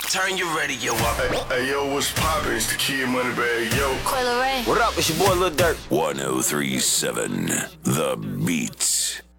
Turn your radio up. Hey, yo, what's poppin'? It's the Kid Moneybag, yo. Coil Ray. What up? It's your boy Lil Durk. 1037 The Beats.